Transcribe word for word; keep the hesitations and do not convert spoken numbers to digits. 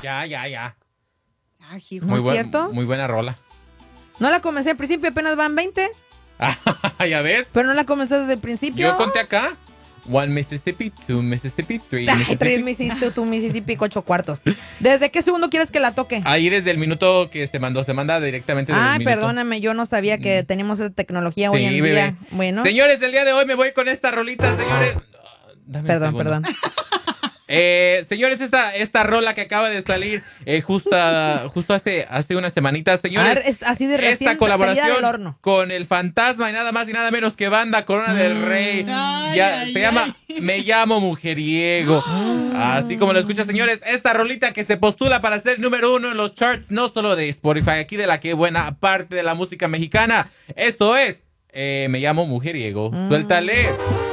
Ya, ya, ya. Ah, hijo. Muy ¿No es buen- cierto? Muy buena rola. No la comencé al principio, apenas van veinte. ¿Ya ves? Pero no la comencé desde el principio. Yo conté acá. One Mississippi, two Mississippi, three Ay, Mississippi. tres Mississippi, tú Mississippi, ocho cuartos. ¿Desde qué segundo quieres que la toque? Ahí desde el minuto que se mandó, se manda directamente desde Ay, el minuto. perdóname, yo no sabía que teníamos esa tecnología hoy Sí, en bebé. día. Bueno, Señores, el día de hoy me voy con esta rolita, señores. Dame un perdón, segundo. perdón. Eh, señores, esta, esta rola que acaba de salir eh, justo, justo hace, hace unas semanitas, señores. A ver, es así de recién esta salida del colaboración horno. con el Fantasma y nada más y nada menos que Banda Corona del Rey. Ay, Ya, ay, se ay. llama Me Llamo Mujeriego. Así como lo escuchas, señores. Esta rolita que se postula para ser número uno en los charts, no solo de Spotify, aquí de la que buena parte de la música mexicana. Esto es eh, Me Llamo Mujeriego. Mm. Suéltale.